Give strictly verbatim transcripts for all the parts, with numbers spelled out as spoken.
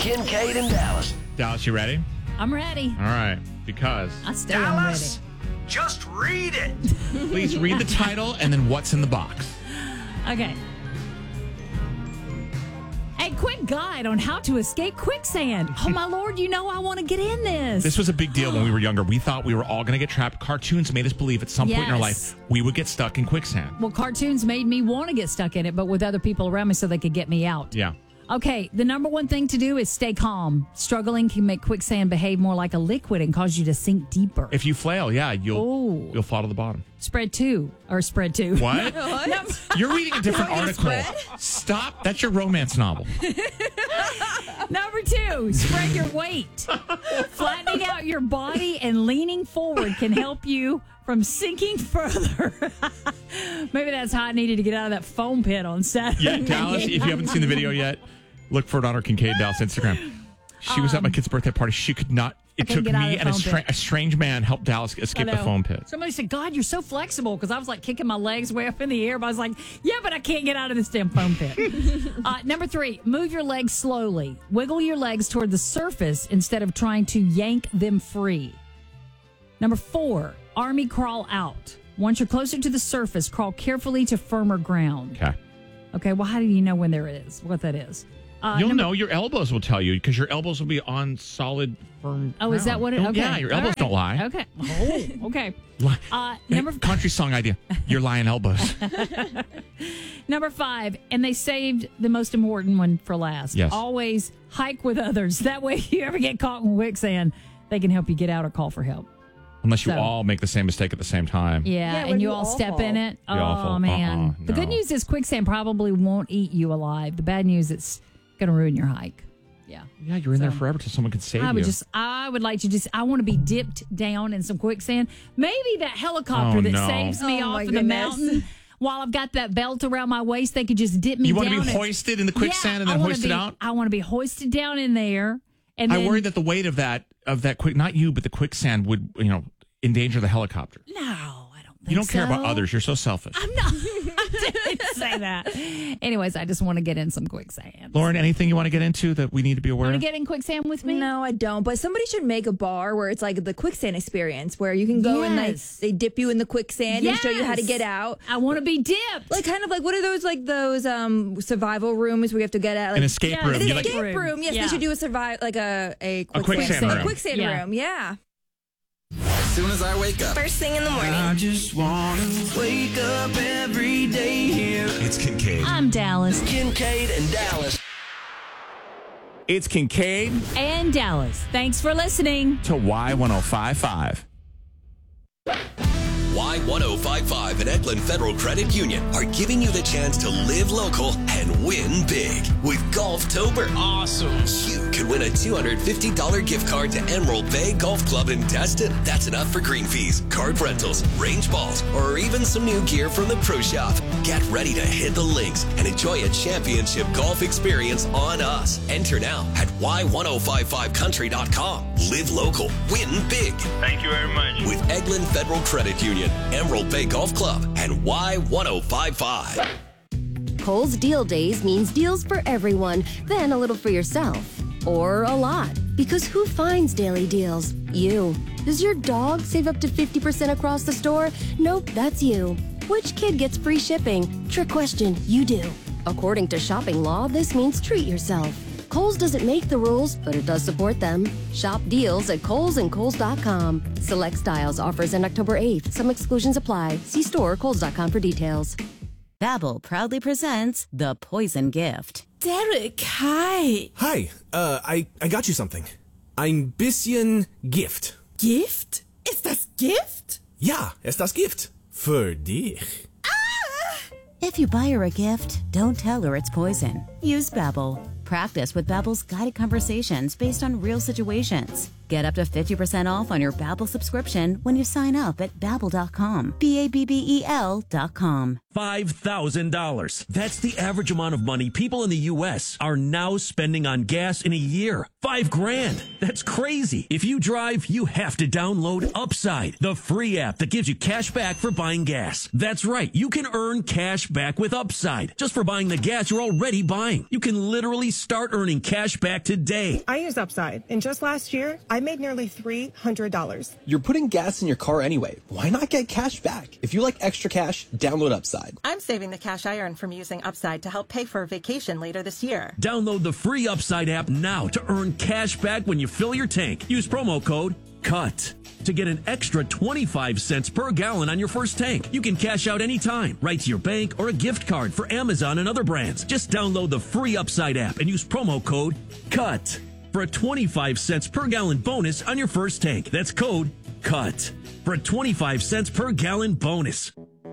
Kincaid and Dallas. Dallas, you ready? I'm ready. All right, because... I stay Dallas, ready. just read it. Please read the title and then what's in the box. Okay. A quick guide on how to escape quicksand. Oh, my Lord, you know I want to get in this. This was a big deal when we were younger. We thought we were all going to get trapped. Cartoons made us believe at some point in our Yes. life we would get stuck in quicksand. Well, cartoons made me want to get stuck in it, but with other people around me so they could get me out. Yeah. Okay, the number one thing to do is stay calm. Struggling can make quicksand behave more like a liquid and cause you to sink deeper. If you flail, yeah, you'll Ooh. you'll fall to the bottom. Spread two, or spread two. What? Number, You're reading a different You're article. spread? Stop. That's your romance novel. number two, spread your weight. Flattening out your body and leaning forward can help you from sinking further. Maybe that's how I needed to get out of that foam pit on Saturday. Yeah, Dallas, if you haven't seen the video yet, look for it on our Kincaid Dallas Instagram. She was at my kid's birthday party. She could not. It couldn't took get out me of the and a, foam stra- pit. a strange man helped Dallas escape I the know. foam pit. Somebody said, God, you're so flexible, because I was like kicking my legs way up in the air. But I was like, yeah, but I can't get out of this damn foam pit. uh, number three, move your legs slowly. Wiggle your legs toward the surface instead of trying to yank them free. Number four, army crawl out. Once you're closer to the surface, crawl carefully to firmer ground. Okay. Okay, well, how do you know when there is, what that is? Uh, You'll number- know. Your elbows will tell you because your elbows will be on solid, firm. Oh, is that ground. what it Oh, okay. Yeah, your All elbows right. don't lie. Okay. Oh, okay. Li- Uh, Hey, number country song idea. Your lying elbows. Number five, and they saved the most important one for last. Yes. Always hike with others. That way, if you ever get caught in quicksand, they can help you get out or call for help. Unless you So- all make the same mistake at the same time. Yeah, Yeah, and when you you all all step fall. in it. You all Oh, fall. man. Uh-uh, The good no. news is quicksand probably won't eat you alive. The bad news, it's going to ruin your hike. Yeah. Yeah, you're in there So- forever till someone can save I would you. just, I would like to just, I want to be dipped down in some quicksand. Maybe that helicopter Oh, that no. saves me Oh, off my in the goodness. mountain while I've got that belt around my waist, they could just dip me You down. want to be and- hoisted in the quicksand Yeah, and I then wanna hoisted be- out? I want to be hoisted down in there. And I then, worry that the weight of that of that quick, not you, but the quicksand would, you know, endanger the helicopter. No, I don't think You don't care so. about others. You're so selfish. I'm not. I didn't say that. Anyways, I just want to get in some quicksand. Lauren, anything you want to get into that we need to be aware Want of? to get in quicksand with me? No, I don't. But somebody should make a bar where it's like the quicksand experience, where you can go and Yes. they, they dip you in the quicksand and show you how to Yes. get out. I want to be dipped. Like kind of like what are those like those um survival rooms where you have to get out like An escape Yeah, room. an You You like, escape room. room. Yes, Yeah. they should do a survive like a a quicksand, quicksand a room. quicksand Yeah. room. Yeah. As soon as I wake up, First thing in the morning. I just want to wake up every day here. It's Kincaid. I'm Dallas. Kincaid and Dallas. it's Kincaid And Dallas. Thanks for listening. to Y ten fifty-five. Y ten fifty-five and Eklund Federal Credit Union are giving you the chance to live local and win big with Golftober. Awesome. You could win a two hundred fifty dollars gift card to Emerald Bay Golf Club in Destin. That's enough for green fees, card rentals, range balls, or even some new gear from the pro shop. Get ready to hit the links and enjoy a championship golf experience on us. Enter now at Y ten fifty-five country dot com. Live local, win big. Thank you very much. With Eglin Federal Credit Union, Emerald Bay Golf Club, and Y ten fifty-five. Kohl's Deal Days means deals for everyone, then a little for yourself. Or a lot. Because who finds daily deals? You. Does your dog save up to fifty percent across the store? Nope, that's you. Which kid gets free shipping? Trick question, you do. According to shopping law, this means treat yourself. Kohl's doesn't make the rules, but it does support them. Shop deals at Kohl's and Kohl's dot com. Select styles offers end October eighth. Some exclusions apply. See store or Kohl's dot com for details. Babbel proudly presents The Poison Gift. Derek, hi. Hi, uh, I, I got you something. Ein bisschen Gift. Gift? Ist das Gift? Ja, es das Gift. Für dich. If you buy her a gift, don't tell her it's poison. Use Babbel. Practice with Babbel's guided conversations based on real situations. Get Get up to fifty percent off on your Babbel subscription when you sign up at babbel dot com. B A B B E L dot com. five thousand dollars. That's the average amount of money people in the U S are now spending on gas in a year. Five grand. That's crazy. If you drive, you have to download Upside, the free app that gives you cash back for buying gas. That's right. You can earn cash back with Upside just for buying the gas you're already buying. You can literally start earning cash back today. I use Upside, and just last year, I made nearly three hundred dollars. You're putting gas in your car anyway. Why not get cash back? If you like extra cash, download Upside. I'm saving the cash I earn from using Upside to help pay for a vacation later this year. Download the free Upside app now to earn cash back when you fill your tank. Use promo code CUT to get an extra twenty-five cents per gallon on your first tank. You can cash out anytime, right to your bank or a gift card for Amazon and other brands. Just download the free Upside app and use promo code CUT for a twenty-five cents per gallon bonus on your first tank. That's code CUT for a twenty-five cents per gallon bonus.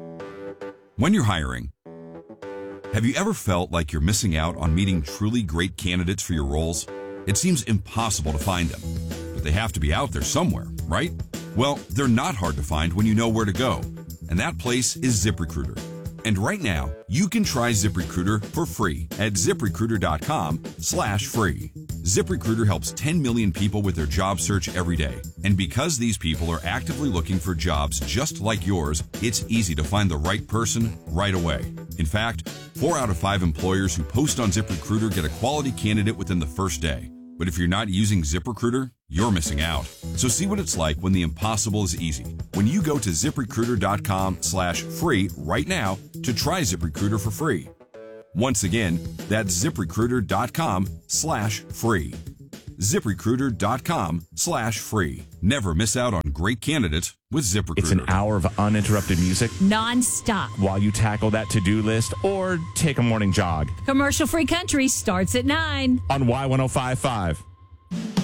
When you're hiring, have you ever felt like you're missing out on meeting truly great candidates for your roles? It seems impossible to find them, but they have to be out there somewhere, right? Well, they're not hard to find when you know where to go, and that place is ZipRecruiter. And right now, you can try ZipRecruiter for free at ZipRecruiter.com slash free. ZipRecruiter helps ten million people with their job search every day. And because these people are actively looking for jobs just like yours, it's easy to find the right person right away. In fact, four out of five employers who post on ZipRecruiter get a quality candidate within the first day. But if you're not using ZipRecruiter, you're missing out. So see what it's like when the impossible is easy. When you go to ZipRecruiter.com slash free right now to try ZipRecruiter for free. Once again, that's ZipRecruiter.com slash free. ZipRecruiter.com slash free. Never miss out on great candidates with ZipRecruiter. It's an hour of uninterrupted music non-stop while you tackle that to-do list or take a morning jog. Commercial-free country starts at nine on Y ten fifty-five.